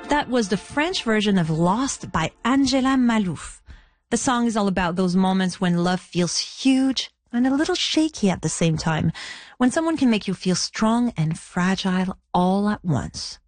That was the French version of Lost by Angela Malouf. The song is all about those moments when love feels huge and a little shaky at the same time, when someone can make you feel strong and fragile all at once.